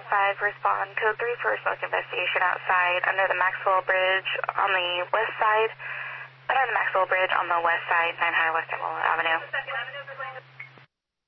5, respond. Code 3 for a smoke investigation outside under the Maxwell Bridge on the west side. Under the Maxwell Bridge on the west side, 9 High West Emerald Avenue.